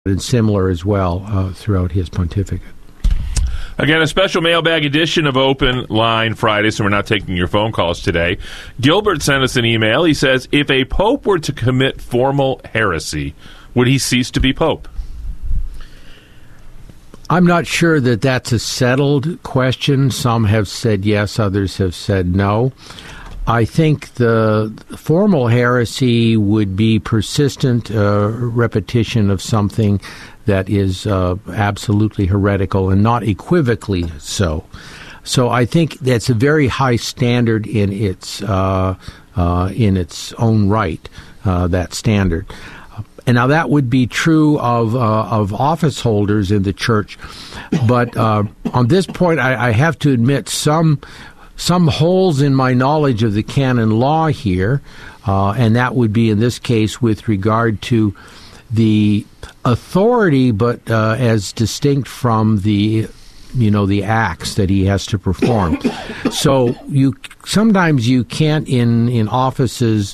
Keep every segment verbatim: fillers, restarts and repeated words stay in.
and similar as well uh, throughout his pontificate. Again, a special mailbag edition of Open Line Friday, so we're not taking your phone calls today. Gilbert sent us an email. He says, if a pope were to commit formal heresy, would he cease to be pope? I'm not sure that that's a settled question. Some have said yes, others have said no. I think the formal heresy would be persistent uh, repetition of something that is uh, absolutely heretical and not equivocally so. So I think that's a very high standard in its uh, uh, in its own right, uh, that standard. And now that would be true of uh, of office holders in the church. But uh, on this point, I, I have to admit some some holes in my knowledge of the canon law here, uh, and that would be in this case with regard to the authority, but uh, as distinct from the, you know, the acts that he has to perform. So you sometimes you can't in in offices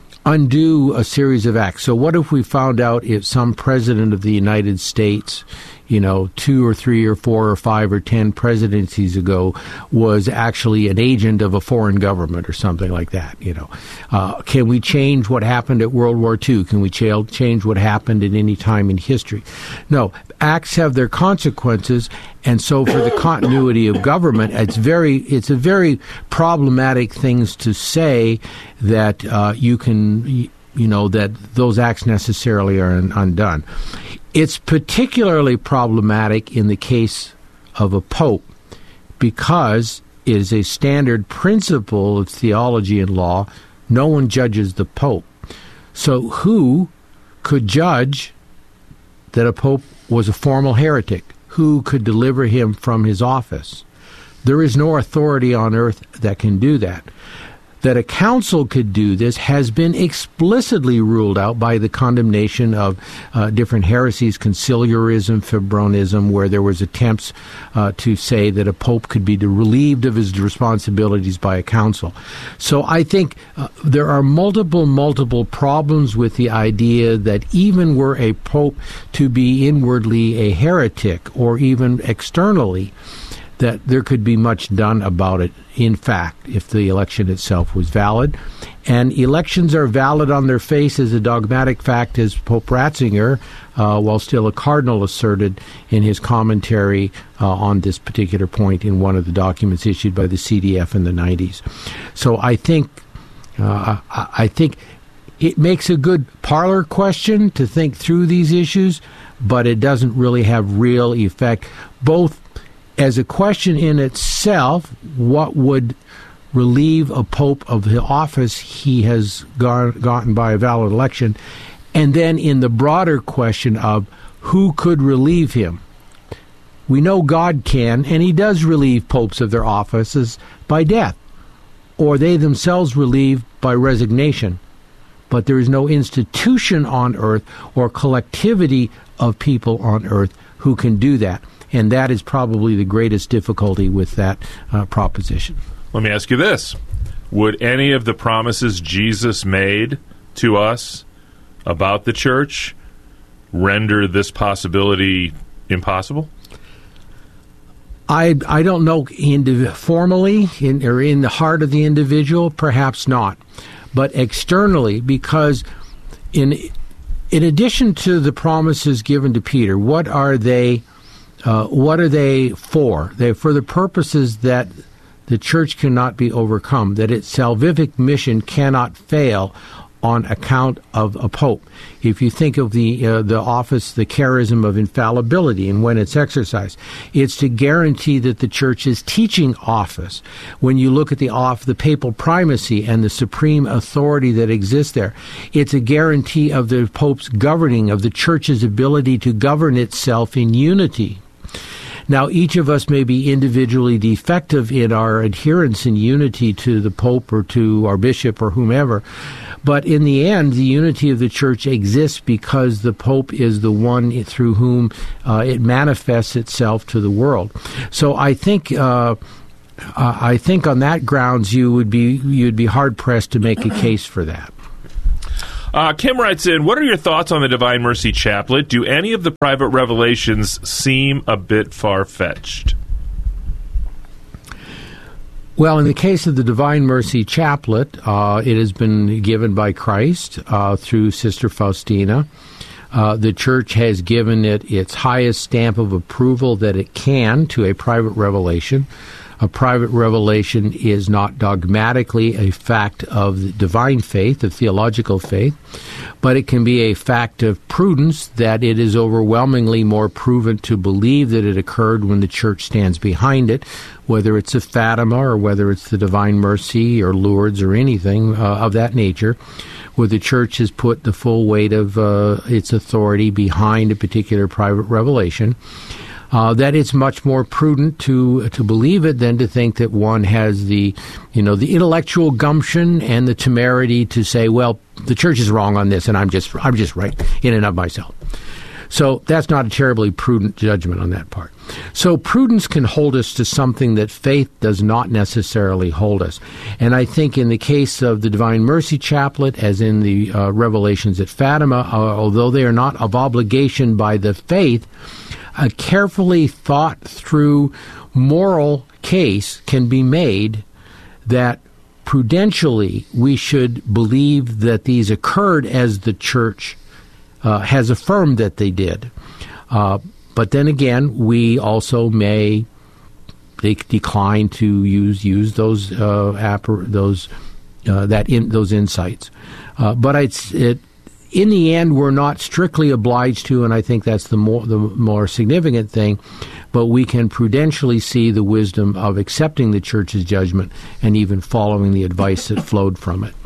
undo a series of acts. So what if we found out if some president of the United States, you know, two or three or four or five or ten presidencies ago was actually an agent of a foreign government or something like that, you know. Uh, can we change what happened at World War Two? Can we ch- change what happened at any time in history? No. Acts have their consequences, and so for the continuity of government, it's very, it's a very problematic things to say that uh, you can, you know, that those acts necessarily are un- undone. It's particularly problematic in the case of a pope because it is a standard principle of theology and law. No one judges the pope. So who could judge that a pope was a formal heretic? Who could deliver him from his office? There is no authority on earth that can do that. That a council could do this has been explicitly ruled out by the condemnation of uh, different heresies, conciliarism, fibronism, where there was attempts uh, to say that a pope could be relieved of his responsibilities by a council. So I think uh, there are multiple, multiple problems with the idea that even were a pope to be inwardly a heretic or even externally, that there could be much done about it, in fact, if the election itself was valid. And elections are valid on their face as a dogmatic fact, as Pope Ratzinger, uh, while still a cardinal, asserted in his commentary uh, on this particular point in one of the documents issued by the C D F in the nineties. So I think, uh, I think it makes a good parlor question to think through these issues, but it doesn't really have real effect, both as a question in itself, what would relieve a pope of the office he has got, gotten by a valid election, and then in the broader question of who could relieve him. We know God can, and he does relieve popes of their offices by death, or they themselves relieve by resignation. But there is no institution on earth or collectivity of people on earth who can do that. And that is probably the greatest difficulty with that uh, proposition. Let me ask you this. Would any of the promises Jesus made to us about the church render this possibility impossible? I I don't know indiv- formally in, or in the heart of the individual, perhaps not. But externally, because in in addition to the promises given to Peter, what are they Uh, what are they for? They're for the purposes that the church cannot be overcome, that its salvific mission cannot fail on account of a pope. If you think of the uh, the office, the charism of infallibility and when it's exercised, it's to guarantee that the church's teaching office, when you look at the off the papal primacy and the supreme authority that exists there, it's a guarantee of the pope's governing, of the church's ability to govern itself in unity. Now, each of us may be individually defective in our adherence in unity to the Pope or to our bishop or whomever, but in the end, the unity of the church exists because the Pope is the one through whom uh, it manifests itself to the world. So I think uh, I think on that grounds you would be you'd be hard pressed to make a case for that. Uh, Kim writes in, what are your thoughts on the Divine Mercy Chaplet? Do any of the private revelations seem a bit far-fetched? Well, in the case of the Divine Mercy Chaplet, uh, it has been given by Christ uh, through Sister Faustina. Uh, the Church has given it its highest stamp of approval that it can to a private revelation. A private revelation is not dogmatically a fact of the divine faith, of theological faith, but it can be a fact of prudence that it is overwhelmingly more proven to believe that it occurred when the Church stands behind it, whether it's a Fatima or whether it's the Divine Mercy or Lourdes or anything uh, of that nature, where the Church has put the full weight of uh, its authority behind a particular private revelation. Uh, that it's much more prudent to to believe it than to think that one has the, you know, the intellectual gumption and the temerity to say, well, the Church is wrong on this, and I'm just I'm just right in and of myself. So that's not a terribly prudent judgment on that part. So prudence can hold us to something that faith does not necessarily hold us. And I think in the case of the Divine Mercy Chaplet, as in the uh, revelations at Fatima, uh, although they are not of obligation by the faith, a carefully thought through moral case can be made that prudentially we should believe that these occurred as the Church uh, has affirmed that they did. Uh, but then again, we also may de- decline to use use those uh, appar- those uh, that in those insights. Uh, but it's it. In the end, we're not strictly obliged to, and I think that's the more the more significant thing, but we can prudentially see the wisdom of accepting the Church's judgment and even following the advice that flowed from it.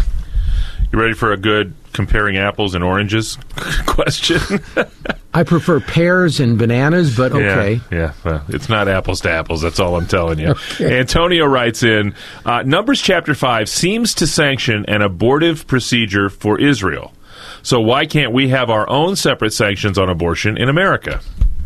You ready for a good comparing apples and oranges question? I prefer pears and bananas, but okay. Yeah, yeah. Well, it's not apples to apples. That's all I'm telling you. Okay. Antonio writes in, uh, Numbers chapter five seems to sanction an abortive procedure for Israel. So why can't we have our own separate sanctions on abortion in America?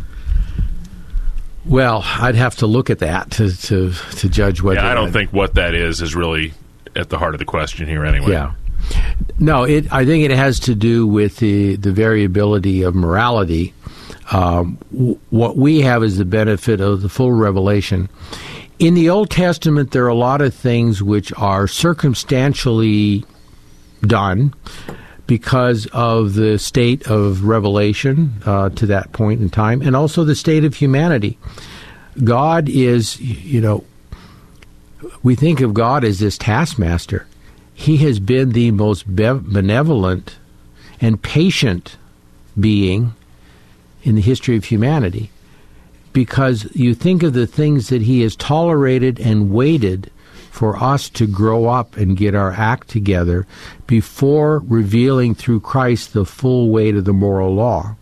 Well, I'd have to look at that to to, to judge whether... Yeah, I don't think what that is is really at the heart of the question here anyway. Yeah. No, it. I think it has to do with the, the variability of morality. Um, w- what we have is the benefit of the full revelation. In the Old Testament, there are a lot of things which are circumstantially done because of the state of revelation uh, to that point in time, and also the state of humanity. God is, you know, we think of God as this taskmaster. He has been the most benevolent and patient being in the history of humanity, because you think of the things that he has tolerated and waited for us to grow up and get our act together before revealing through Christ the full weight of the moral law.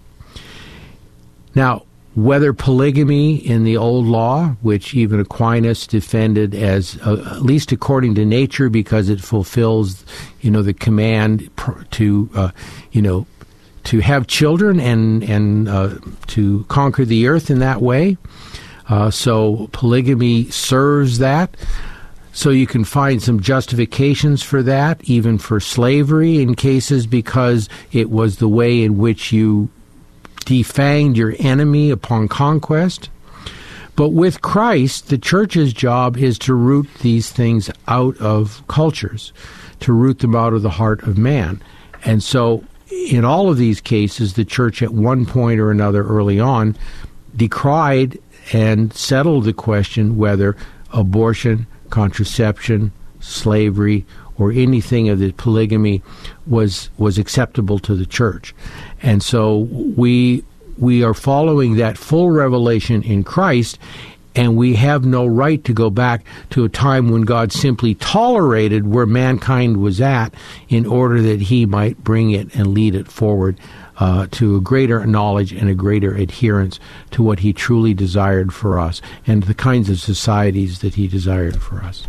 Now, whether polygamy in the old law, which even Aquinas defended as, uh, at least according to nature, because it fulfills, you know, the command to, uh, you know, to have children and and uh, to conquer the earth in that way. Uh, so polygamy serves that. So you can find some justifications for that, even for slavery in cases because it was the way in which you defanged your enemy upon conquest. But with Christ, the Church's job is to root these things out of cultures, to root them out of the heart of man. And so in all of these cases, the Church at one point or another early on decried and settled the question whether abortion, contraception, slavery, or anything of the polygamy was was acceptable to the Church. And so we we are following that full revelation in Christ, and we have no right to go back to a time when God simply tolerated where mankind was at in order that he might bring it and lead it forward uh, to a greater knowledge and a greater adherence to what he truly desired for us and the kinds of societies that he desired for us.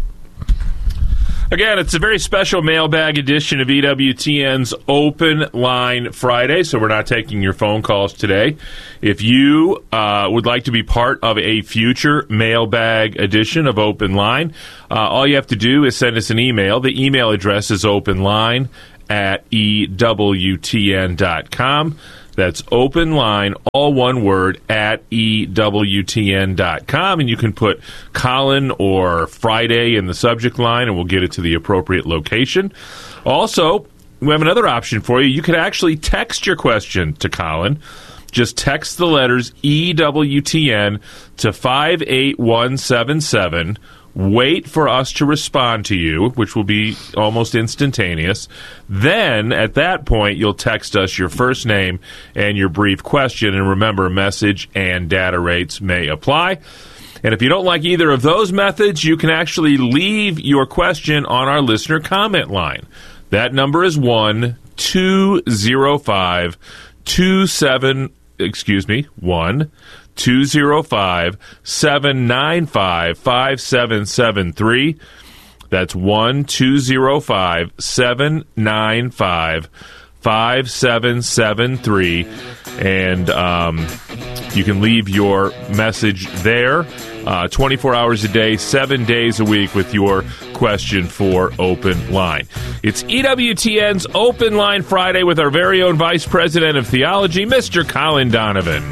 Again, it's a very special mailbag edition of E W T N's Open Line Friday, so we're not taking your phone calls today. If you uh, would like to be part of a future mailbag edition of Open Line, uh, all you have to do is send us an email. The email address is openline at E W T N dot com. That's open line, all one word, at E W T N dot com. And you can put Colin or Friday in the subject line, and we'll get it to the appropriate location. Also, we have another option for you. You could actually text your question to Colin. Just text the letters E W T N to five eight one seven seven. Wait for us to respond to you, which will be almost instantaneous. Then, at that point, you'll text us your first name and your brief question. And remember, message and data rates may apply. And if you don't like either of those methods, you can actually leave your question on our listener comment line. That number is one two zero five two seven, excuse me, one two zero five seven nine five five seven seven three. That's one two zero five seven nine five five seven seven three. And um, you can leave your message there uh, twenty-four hours a day, seven days a week with your question for Open Line. It's E W T N's Open Line Friday with our very own Vice President of Theology, Mister Colin Donovan.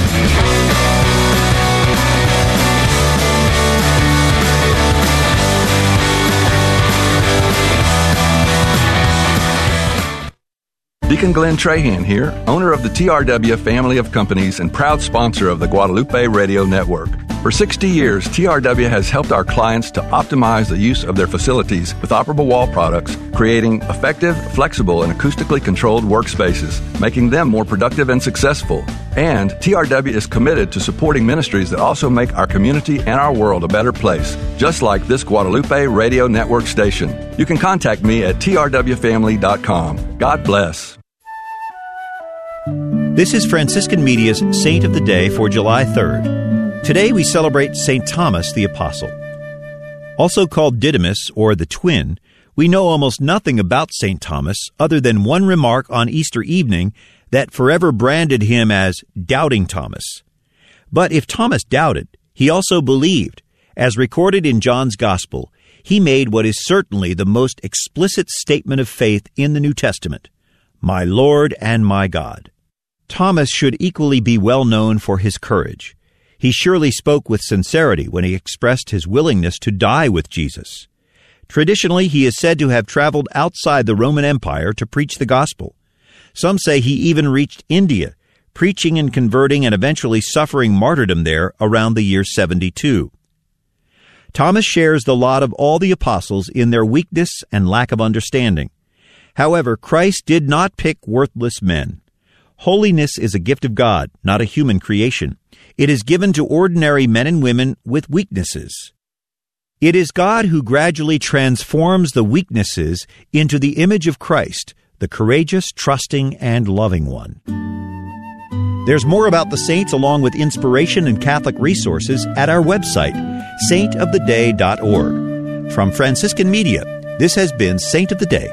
Deacon Glenn Trahan here, owner of the T R W family of companies and proud sponsor of the Guadalupe Radio Network. For sixty years, T R W has helped our clients to optimize the use of their facilities with operable wall products, creating effective, flexible, and acoustically controlled workspaces, making them more productive and successful. And T R W is committed to supporting ministries that also make our community and our world a better place, just like this Guadalupe Radio Network station. You can contact me at T R W family dot com. God bless. This is Franciscan Media's Saint of the Day for July third. Today we celebrate Saint Thomas the Apostle. Also called Didymus, or the Twin, we know almost nothing about Saint Thomas other than one remark on Easter evening that forever branded him as Doubting Thomas. But if Thomas doubted, he also believed. As recorded in John's Gospel, he made what is certainly the most explicit statement of faith in the New Testament, "My Lord and my God." Thomas should equally be well known for his courage. He surely spoke with sincerity when he expressed his willingness to die with Jesus. Traditionally, he is said to have traveled outside the Roman Empire to preach the gospel. Some say he even reached India, preaching and converting and eventually suffering martyrdom there around the year seventy-two. Thomas shares the lot of all the apostles in their weakness and lack of understanding. However, Christ did not pick worthless men. Holiness is a gift of God, not a human creation. It is given to ordinary men and women with weaknesses. It is God who gradually transforms the weaknesses into the image of Christ, the courageous, trusting, and loving one. There's more about the saints along with inspiration and Catholic resources at our website, saint of the day dot org. From Franciscan Media, this has been Saint of the Day.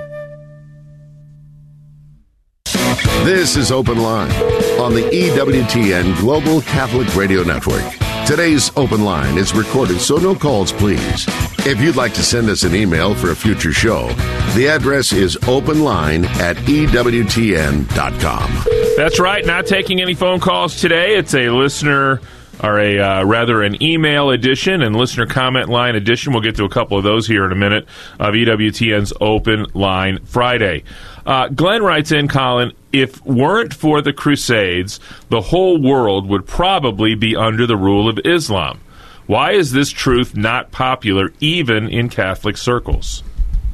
This is Open Line on the E W T N Global Catholic Radio Network. Today's Open Line is recorded, so no calls, please. If you'd like to send us an email for a future show, the address is openline at E W T N dot com. That's right, not taking any phone calls today. It's a listener, or a uh, rather an email edition and listener comment line edition. We'll get to a couple of those here in a minute of E W T N's Open Line Friday. Uh, Glenn writes in, Colin, if weren't for the Crusades, the whole world would probably be under the rule of Islam. Why is this truth not popular even in Catholic circles?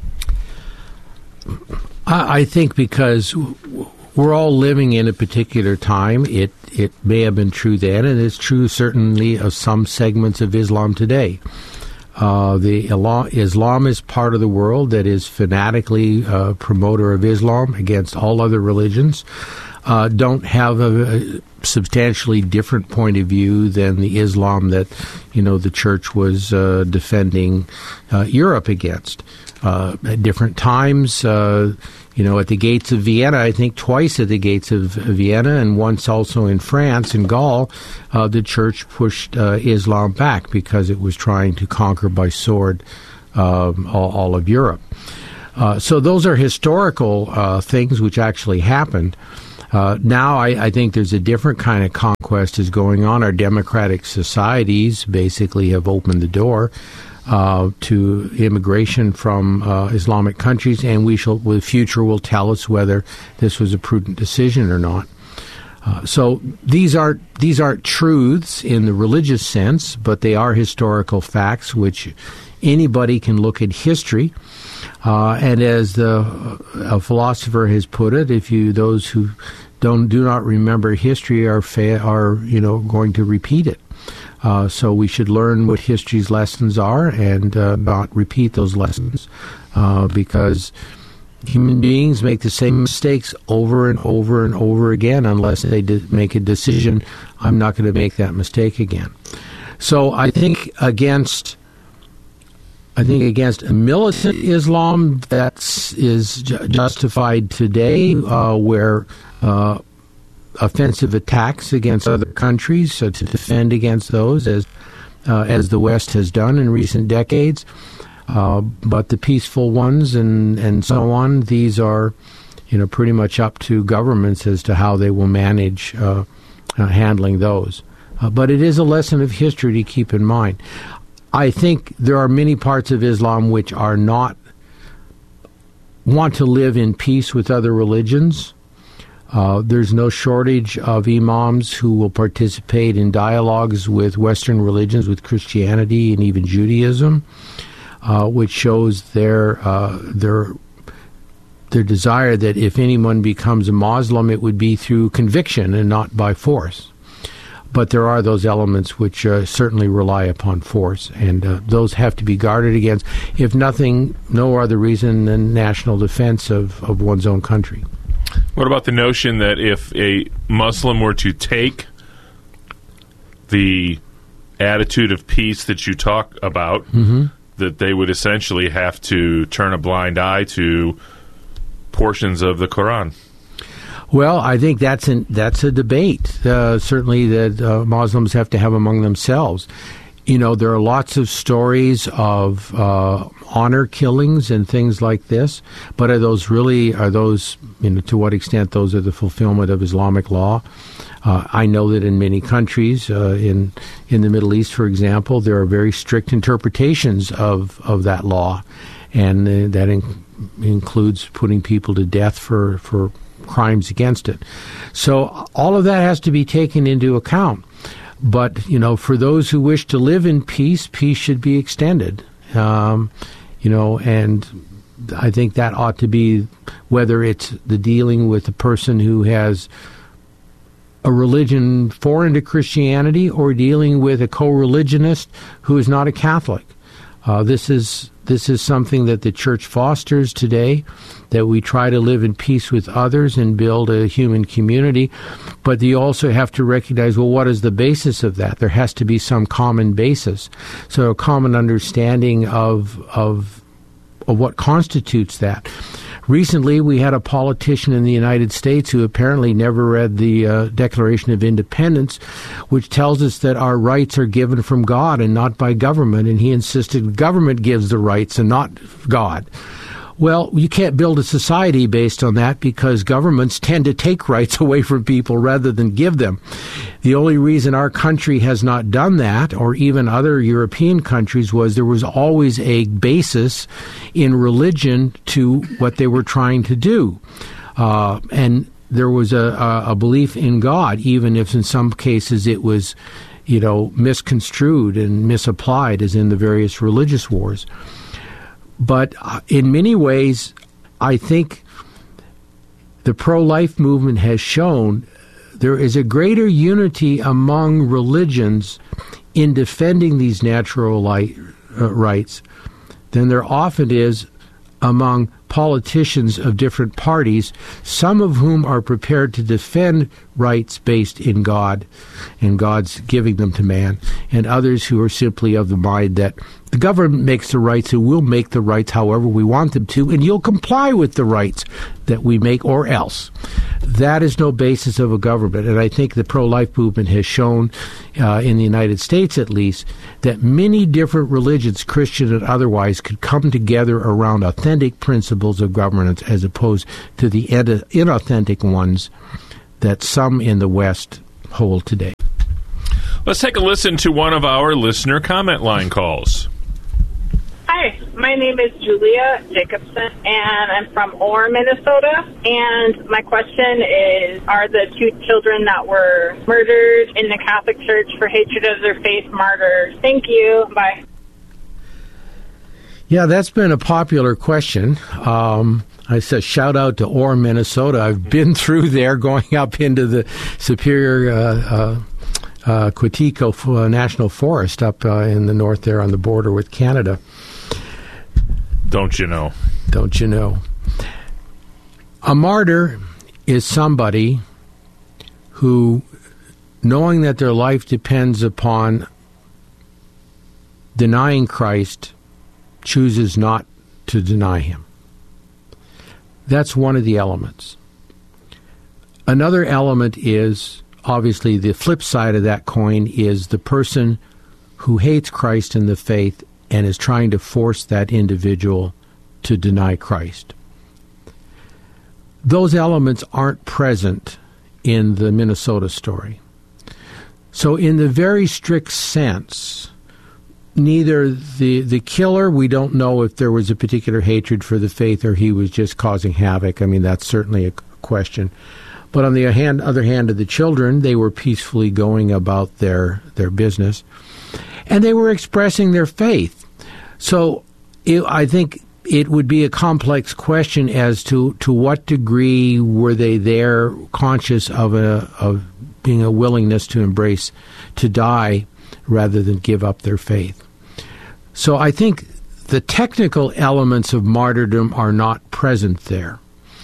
I think because we're all living in a particular time. It it may have been true then, and it's true certainly of some segments of Islam today. Uh, the Islam is part of the world that is fanatically uh, promoter of Islam against all other religions. Uh, don't have a, a substantially different point of view than the Islam that, you know, the church was uh, defending uh, Europe against. Uh, at different times, uh, you know, at the gates of Vienna, I think twice at the gates of Vienna, and once also in France, in Gaul, uh, the church pushed uh, Islam back because it was trying to conquer by sword um, all, all of Europe. Uh, so those are historical uh, things which actually happened. Uh, now I, I think there's a different kind of conquest is going on. Our democratic societies basically have opened the door uh, to immigration from uh, Islamic countries, and we shall, the future will tell us whether this was a prudent decision or not. Uh, so these are these aren't truths in the religious sense, but they are historical facts which anybody can look at history. Uh, and as the a philosopher has put it, if you those who don't do not remember history are fa- are you know going to repeat it. Uh, so we should learn what history's lessons are and uh, not repeat those lessons, uh, because human beings make the same mistakes over and over and over again unless they de- make a decision, I'm not going to make that mistake again. So I think against I think against militant Islam that is ju- justified today, uh, where uh, offensive attacks against other countries, so to defend against those, as uh, as the West has done in recent decades. Uh, but the peaceful ones and, and so on, these are, you know, pretty much up to governments as to how they will manage uh, uh, handling those. Uh, but it is a lesson of history to keep in mind. I think there are many parts of Islam which are not, want to live in peace with other religions. Uh, there's no shortage of imams who will participate in dialogues with Western religions, with Christianity and even Judaism, uh, which shows their uh, their their desire that if anyone becomes a Muslim, it would be through conviction and not by force. But there are those elements which uh, certainly rely upon force, and uh, those have to be guarded against, if nothing, no other reason than national defense of, of one's own country. What about the notion that if a Muslim were to take the attitude of peace that you talk about, mm-hmm. that they would essentially have to turn a blind eye to portions of the Quran? Well, I think that's an, that's a debate, uh, certainly that uh, Muslims have to have among themselves. You know, there are lots of stories of uh, honor killings and things like this, but are those really, are those, you know, to what extent those are the fulfillment of Islamic law? Uh, I know that in many countries, uh, in in the Middle East, for example, there are very strict interpretations of, of that law, and uh, that in, includes putting people to death for, for crimes against it. So all of that has to be taken into account. But, you know, for those who wish to live in peace, peace should be extended. Um, you know, and I think that ought to be, whether it's the dealing with a person who has a religion foreign to Christianity or dealing with a co-religionist who is not a Catholic. Uh, this is this is something that the church fosters today, that we try to live in peace with others and build a human community. But you also have to recognize, well, what is the basis of that? There has to be some common basis. So a common understanding of of, of what constitutes that. Recently, we had a politician in the United States who apparently never read the uh, Declaration of Independence, which tells us that our rights are given from God and not by government, and he insisted government gives the rights and not God. Well, you can't build a society based on that, because governments tend to take rights away from people rather than give them. The only reason our country has not done that, or even other European countries, was there was always a basis in religion to what they were trying to do. Uh, and there was a, a belief in God, even if in some cases it was, you know, misconstrued and misapplied, as in the various religious wars. But in many ways, I think the pro-life movement has shown there is a greater unity among religions in defending these natural light, uh, rights than there often is among politicians of different parties, some of whom are prepared to defend rights based in God and God's giving them to man, and others who are simply of the mind that the government makes the rights and we'll make the rights however we want them to, and you'll comply with the rights that we make or else. That is no basis of a government. And I think the pro-life movement has shown, uh, in the United States at least, that many different religions, Christian and otherwise, could come together around authentic principles principles of governance as opposed to the ed- inauthentic ones that some in the West hold today. Let's take a listen to one of our listener comment line calls. Hi, my name is Julia Jacobson, and I'm from Orr, Minnesota. And my question is, are the two children that were murdered in the Catholic Church for hatred of their faith martyrs? Thank you. Bye. Yeah, that's been a popular question. Um, I said shout out to Orr, Minnesota. I've been through there going up into the Superior uh, uh, uh, Quetico National Forest up uh, in the north there on the border with Canada. Don't you know? Don't you know? A martyr is somebody who, knowing that their life depends upon denying Christ, chooses not to deny him. That's one of the elements. Another element is, obviously, the flip side of that coin is the person who hates Christ and the faith and is trying to force that individual to deny Christ. Those elements aren't present in the Minnesota story. So in the very strict sense, neither the the killer, we don't know if there was a particular hatred for the faith or he was just causing havoc. I mean, that's certainly a question. But on the hand, other hand of the children, they were peacefully going about their, their business. And they were expressing their faith. So it, I think it would be a complex question as to, to what degree were they there conscious of a of being a willingness to embrace, to die, rather than give up their faith. So I think the technical elements of martyrdom are not present there.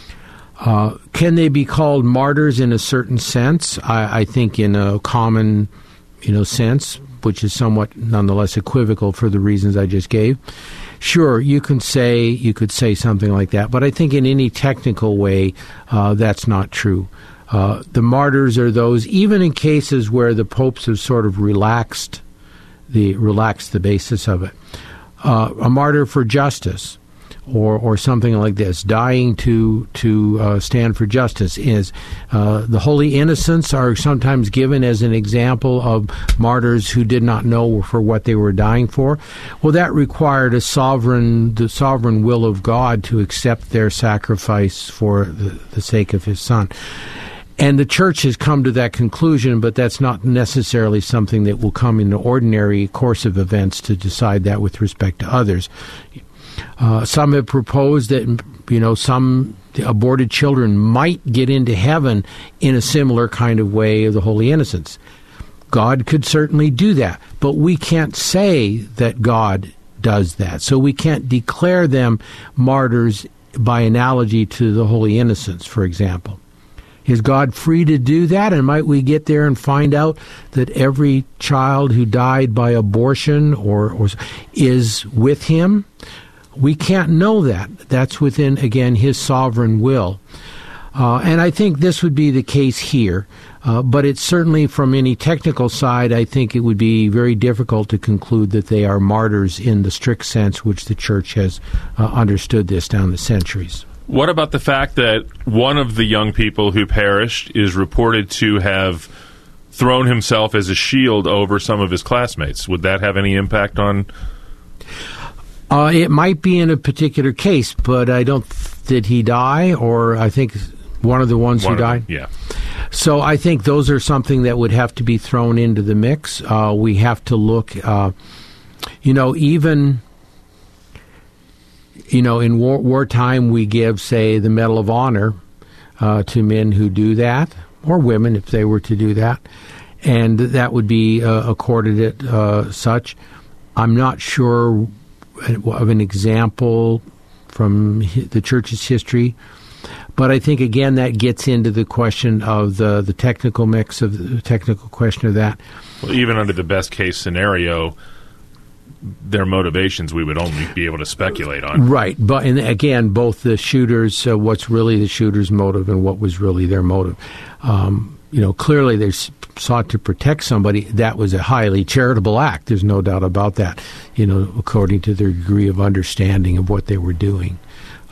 Uh, can they be called martyrs in a certain sense? I, I think in a common, you know, sense, which is somewhat nonetheless equivocal for the reasons I just gave. Sure, you can say you could say something like that, but I think in any technical way, uh, that's not true. Uh, the martyrs are those, even in cases where the popes have sort of relaxed the relaxed the basis of it. Uh, a martyr for justice, or or something like this, dying to to uh, stand for justice, is uh, the holy innocents are sometimes given as an example of martyrs who did not know for what they were dying for. Well, that required a sovereign, the sovereign will of God to accept their sacrifice for the, the sake of His Son. And the Church has come to that conclusion, but that's not necessarily something that will come in the ordinary course of events to decide that with respect to others. Uh, some have proposed that, you know, some aborted children might get into heaven in a similar kind of way of the Holy Innocents. God could certainly do that, but we can't say that God does that. So we can't declare them martyrs by analogy to the Holy Innocents, for example. Is God free to do that? And might we get there and find out that every child who died by abortion or, or is with Him? We can't know that. That's within, again, His sovereign will. Uh, and I think this would be the case here. Uh, but it's certainly, from any technical side, I think it would be very difficult to conclude that they are martyrs in the strict sense which the Church has uh, understood this down the centuries. What about the fact that one of the young people who perished is reported to have thrown himself as a shield over some of his classmates? Would that have any impact on... Uh, it might be in a particular case, but I don't... Did he die? Or I think one of the ones one who died? Them, yeah. So I think those are something that would have to be thrown into the mix. Uh, we have to look... Uh, you know, even... You know, in war, wartime, we give, say, the Medal of Honor uh, to men who do that, or women if they were to do that, and that would be uh, accorded it uh, such. I'm not sure of an example from the Church's history, but I think, again, that gets into the question of the, the technical mix, of the technical question of that. Well, even under the best-case scenario, their motivations we would only be able to speculate on. Right. But and again, both the shooters, uh, what's really the shooter's motive and what was really their motive. Um, you know, clearly they sought to protect somebody. That was a highly charitable act. There's no doubt about that, you know, according to their degree of understanding of what they were doing.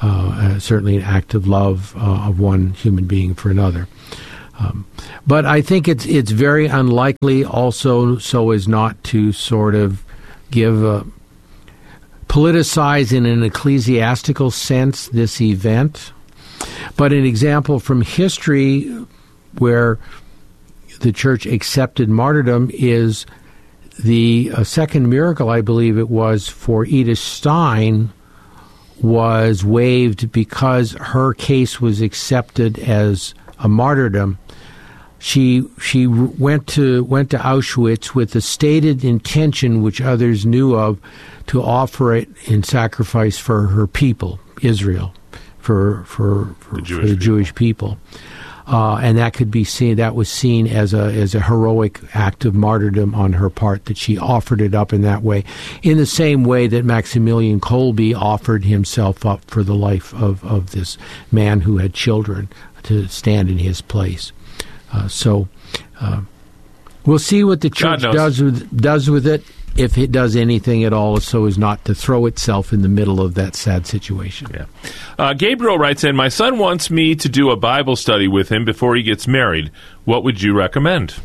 uh, certainly an act of love uh, of one human being for another. Um, but I think it's it's very unlikely also so as not to sort of give a politicize in an ecclesiastical sense this event. But an example from history where the church accepted martyrdom is the uh, second miracle, I believe it was, for Edith Stein was waived because her case was accepted as a martyrdom. She she went to went to Auschwitz with the stated intention, which others knew of, to offer it in sacrifice for her people, Israel, for for for the Jewish, for the people. Jewish people. Uh, and that could be seen. That was seen as a as a heroic act of martyrdom on her part, that she offered it up in that way, in the same way that Maximilian Kolbe offered himself up for the life of, of this man who had children to stand in his place. Uh, so uh, we'll see what the church does with does with it, if it does anything at all, so as not to throw itself in the middle of that sad situation. Yeah. Uh, Gabriel writes in, my son wants me to do a Bible study with him before he gets married. What would you recommend?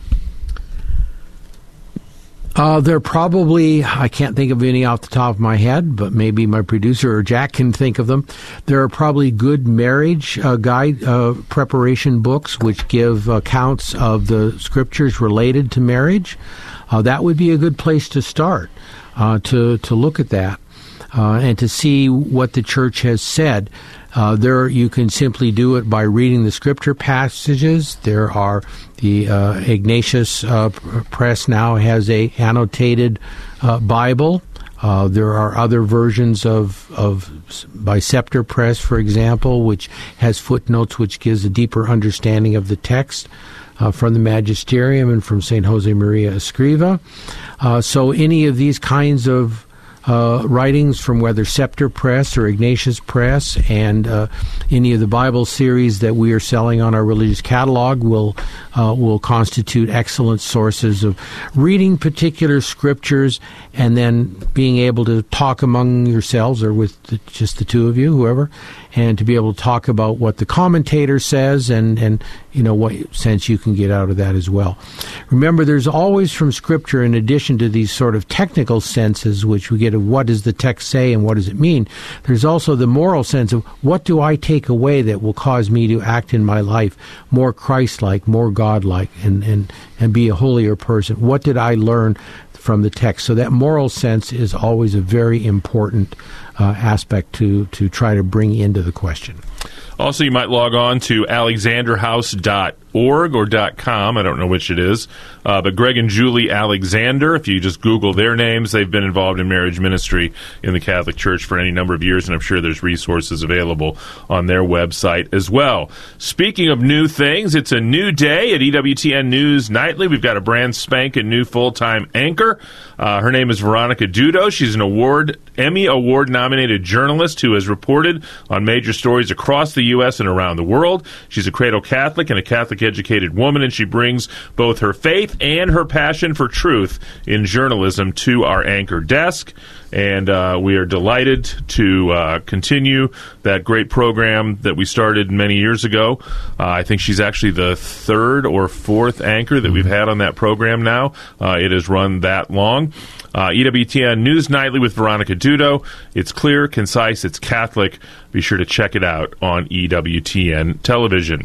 Uh, there are probably, I can't think of any off the top of my head, but maybe my producer or Jack can think of them. There are probably good marriage uh, guide uh, preparation books which give accounts of the scriptures related to marriage. Uh, that would be a good place to start, uh, to to look at that uh, and to see what the church has said. Uh, there, you can simply do it by reading the scripture passages. There are the uh, Ignatius uh, Press now has a annotated uh, Bible. Uh, there are other versions of of by Scepter Press, for example, which has footnotes, which gives a deeper understanding of the text. Uh, from the Magisterium and from Saint Jose Maria Escriva. Uh, so any of these kinds of uh, writings from whether Scepter Press or Ignatius Press and uh, any of the Bible series that we are selling on our religious catalog will uh, will constitute excellent sources of reading particular scriptures and then being able to talk among yourselves or with the, just the two of you, whoever, and to be able to talk about what the commentator says and, and you know, what sense you can get out of that as well. Remember, there's always from Scripture, in addition to these sort of technical senses, which we get of what does the text say and what does it mean, there's also the moral sense of what do I take away that will cause me to act in my life more Christ-like, more God-like, and, and, and be a holier person. What did I learn from the text? So that moral sense is always a very important uh, aspect to, to try to bring into the question. Also, you might log on to alexander house dot org or .com. I don't know which it is. Uh, but Greg and Julie Alexander, if you just Google their names, they've been involved in marriage ministry in the Catholic Church for any number of years, and I'm sure there's resources available on their website as well. Speaking of new things, it's a new day at E W T N News Nightly. We've got a brand spanking new full-time anchor. Uh, her name is Veronica Dudo. She's an award Emmy Award-nominated journalist who has reported on major stories across the U S and around the world. She's a cradle Catholic and a Catholic-educated woman, and she brings both her faith and her passion for truth in journalism to our anchor desk. And uh, we are delighted to uh, continue that great program that we started many years ago. Uh, I think she's actually the third or fourth anchor that we've had on that program now. Uh, it has run that long. Uh, E W T N News Nightly with Veronica Dudo. It's clear, concise, it's Catholic. Be sure to check it out on E W T N television.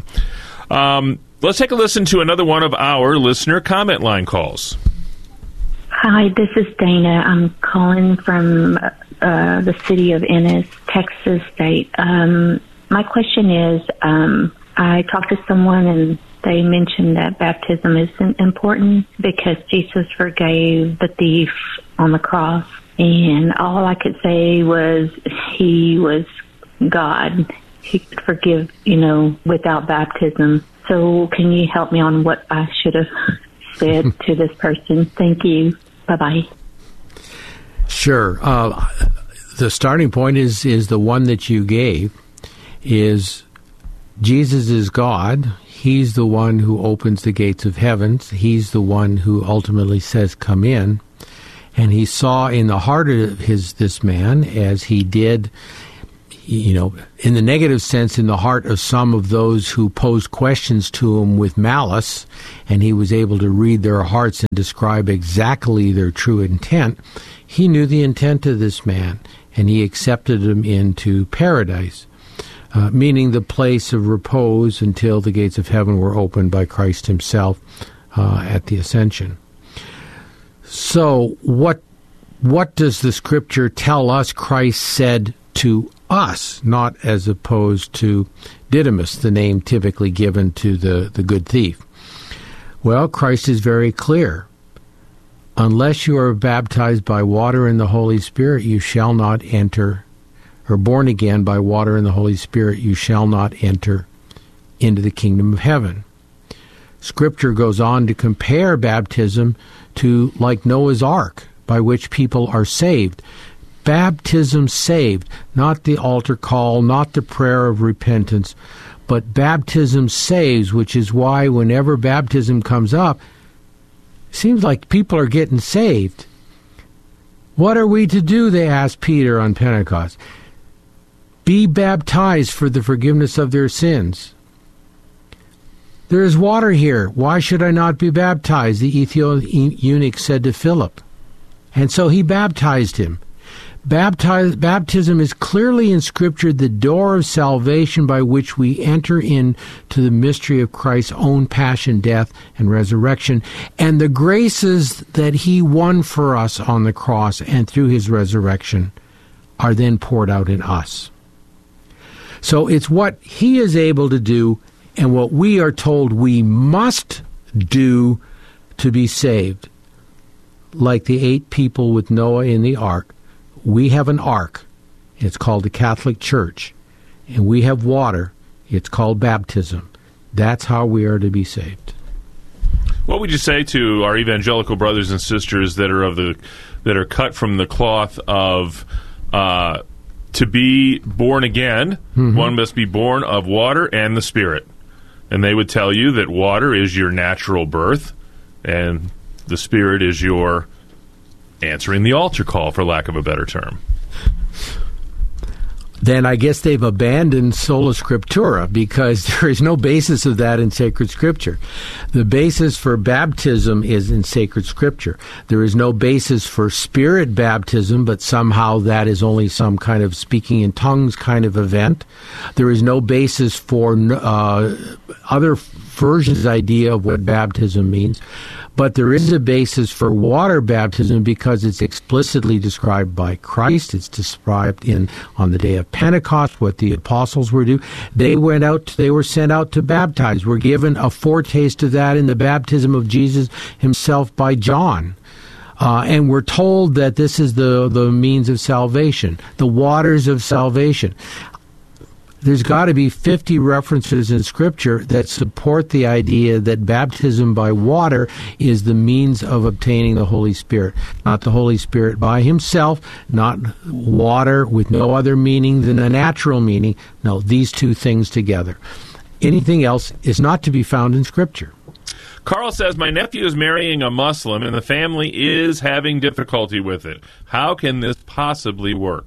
Um, let's take a listen to another one of our listener comment line calls. Hi, this is Dana. I'm calling from uh, the city of Ennis, Texas State. Um, my question is, um, I talked to someone and they mentioned that baptism isn't important because Jesus forgave the thief on the cross. And all I could say was he was God. He could forgive, you know, without baptism. So can you help me on what I should have said to this person? Thank you. Bye-bye. Sure. Uh, the starting point is, is the one that you gave, is Jesus is God. He's the one who opens the gates of heaven. He's the one who ultimately says, come in. And he saw in the heart of his this man, as he did, you know, in the negative sense, in the heart of some of those who posed questions to him with malice, and he was able to read their hearts and describe exactly their true intent. He knew the intent of this man, and he accepted him into paradise, uh, meaning the place of repose until the gates of heaven were opened by Christ himself uh, at the ascension. So what what does the Scripture tell us Christ said to us, not as opposed to Didymus, the name typically given to the, the good thief? Well, Christ is very clear. Unless you are baptized by water and the Holy Spirit, you shall not enter, or born again by water and the Holy Spirit, you shall not enter into the kingdom of heaven. Scripture goes on to compare baptism to like Noah's Ark, by which people are saved. Baptism saved, not the altar call, not the prayer of repentance, but baptism saves, which is why whenever baptism comes up, it seems like people are getting saved. What are we to do, they asked Peter on Pentecost. Be baptized for the forgiveness of their sins. There is water here. Why should I not be baptized? The Ethiopian eunuch said to Philip. And so he baptized him. Baptize, baptism is clearly in Scripture the door of salvation by which we enter into the mystery of Christ's own passion, death, and resurrection, and the graces that he won for us on the cross and through his resurrection are then poured out in us. So it's what he is able to do and what we are told we must do to be saved. Like the eight people with Noah in the ark, we have an ark. It's called the Catholic Church. And we have water. It's called baptism. That's how we are to be saved. What would you say to our evangelical brothers and sisters that are of the that are cut from the cloth of uh, to be born again, mm-hmm. one must be born of water and the Spirit. And they would tell you that water is your natural birth, and the Spirit is your answering the altar call, for lack of a better term. Then I guess they've abandoned sola scriptura, because there is no basis of that in sacred Scripture. The basis for baptism is in sacred Scripture. There is no basis for Spirit baptism, but somehow that is only some kind of speaking in tongues kind of event. There is no basis for uh, other versions' idea of what baptism means. But there is a basis for water baptism because it's explicitly described by Christ. It's described in on the day of Pentecost what the apostles were doing. They went out. They were sent out to baptize. We're given a foretaste of that in the baptism of Jesus himself by John. Uh, and we're told that this is the, the means of salvation, the waters of salvation. There's got to be fifty references in Scripture that support the idea that baptism by water is the means of obtaining the Holy Spirit. Not the Holy Spirit by himself, not water with no other meaning than a natural meaning. No, these two things together. Anything else is not to be found in Scripture. Carl says, my nephew is marrying a Muslim and the family is having difficulty with it. How can this possibly work?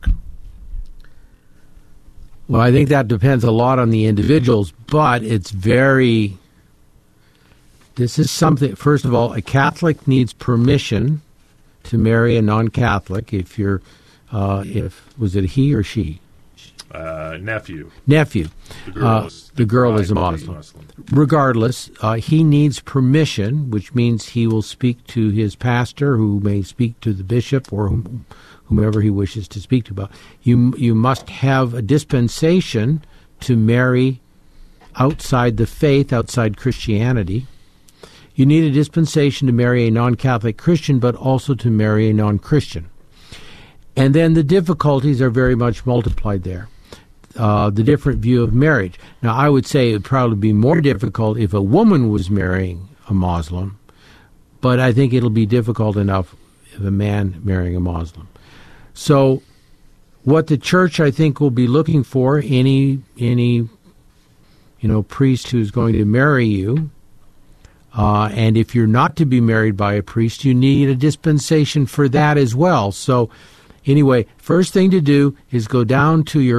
Well, I think that depends a lot on the individuals, but it's very, this is something, first of all, a Catholic needs permission to marry a non-Catholic if you're, uh, if, was it he or she? Uh, nephew. Nephew. The girl, uh, is, the girl is a Muslim. Muslim. Regardless, uh, he needs permission, which means he will speak to his pastor, who may speak to the bishop or whom, whomever he wishes to speak to about. You, you must have a dispensation to marry outside the faith, outside Christianity. You need a dispensation to marry a non-Catholic Christian, but also to marry a non-Christian. And then the difficulties are very much multiplied there. Uh, the different view of marriage. Now, I would say it would probably be more difficult if a woman was marrying a Muslim, but I think it'll be difficult enough if a man marrying a Muslim. So what the church, I think, will be looking for, any, any you know, priest who's going to marry you, uh, and if you're not to be married by a priest, you need a dispensation for that as well. So anyway, first thing to do is go down to your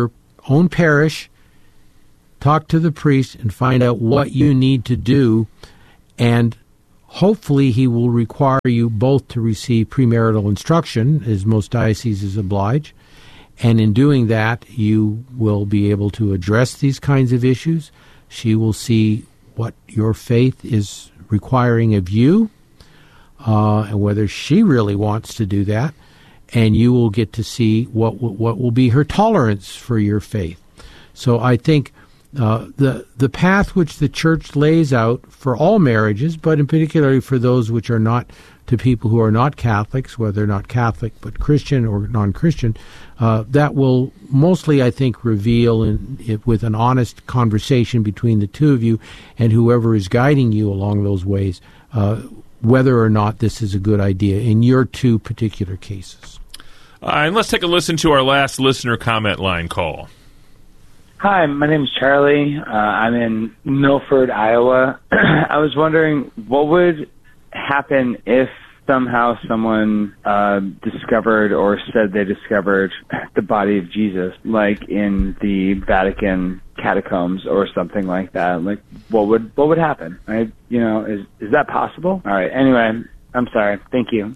own parish, talk to the priest, and find out what you need to do, and hopefully he will require you both to receive premarital instruction, as most dioceses oblige, and in doing that, you will be able to address these kinds of issues. She will see what your faith is requiring of you, uh, and whether she really wants to do that, and you will get to see what what will be her tolerance for your faith. So I think uh, the the path which the Church lays out for all marriages, but in particular for those which are not to people who are not Catholics, whether not Catholic but Christian or non-Christian, uh, that will mostly, I think, reveal in, it, with an honest conversation between the two of you and whoever is guiding you along those ways, uh, whether or not this is a good idea in your two particular cases. Uh, and let's take a listen to our last listener comment line call. Hi, my name is Charlie. Uh, I'm in Milford, Iowa. I was wondering what would happen if somehow someone uh, discovered or said they discovered the body of Jesus, like in the Vatican catacombs or something like that. Like, what would what would happen? I, you know, is is that possible? All right. Anyway, I'm sorry. Thank you.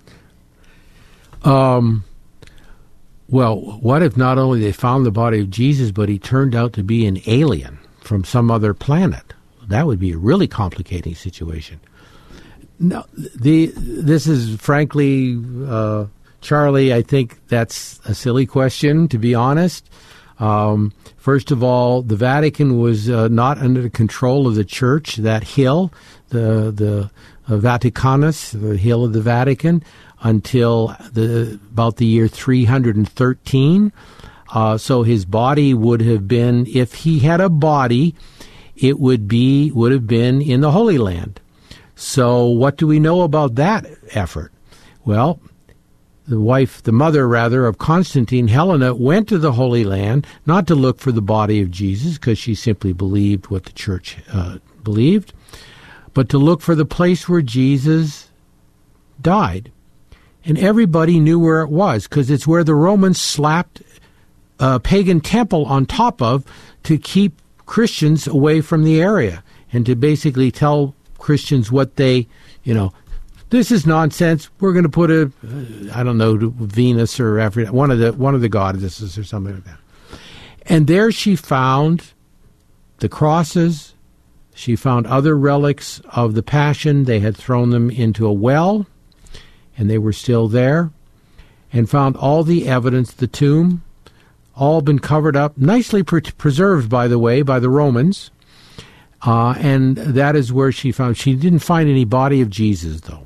Um. Well, what if not only they found the body of Jesus, but he turned out to be an alien from some other planet? That would be a really complicating situation. No, the this is frankly, uh, Charlie, I think that's a silly question, to be honest. Um, first of all, the Vatican was uh, not under the control of the Church. That hill, the the uh, Vaticanus, the hill of the Vatican, until the about the year three hundred thirteen. Uh, so his body would have been, if he had a body, it would be would have been in the Holy Land. So what do we know about that effort? Well, the wife, the mother, rather, of Constantine, Helena, went to the Holy Land, not to look for the body of Jesus, because she simply believed what the Church uh, believed, but to look for the place where Jesus died. And everybody knew where it was, because it's where the Romans slapped a pagan temple on top of to keep Christians away from the area, and to basically tell Christians what they, you know, this is nonsense. We're going to put a, uh, I don't know, Venus or Aphrodite, one of the one of the goddesses or something like that. And there she found the crosses. She found other relics of the Passion. They had thrown them into a well, and they were still there. And found all the evidence, the tomb, all been covered up, nicely pre- preserved, by the way, by the Romans. Uh, and that is where she found, she didn't find any body of Jesus, though.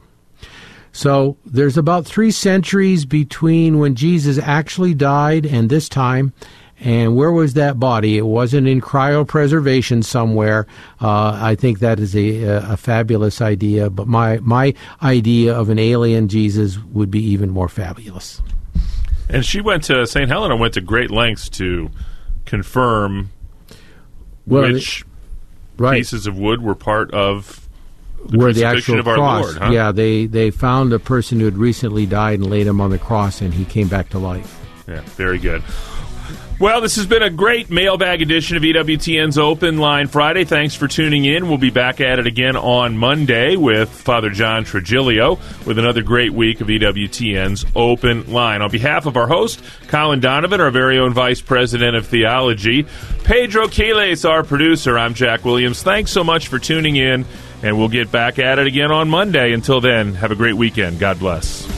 So there's about three centuries between when Jesus actually died and this time. And where was that body? It wasn't in cryopreservation somewhere. Uh, I think that is a, a fabulous idea. But my, my idea of an alien Jesus would be even more fabulous. And she went to, Saint Helena went to great lengths to confirm well, which right. pieces of wood were part of the where the crucifixion actual of our cross. Lord. Huh? Yeah, they, they found a person who had recently died and laid him on the cross, and he came back to life. Yeah, very good. Well, this has been a great mailbag edition of E W T N's Open Line Friday. Thanks for tuning in. We'll be back at it again on Monday with Father John Trigilio with another great week of E W T N's Open Line. On behalf of our host, Colin Donovan, our very own Vice President of Theology, Pedro Quiles, our producer, I'm Jack Williams. Thanks so much for tuning in, and we'll get back at it again on Monday. Until then, have a great weekend. God bless.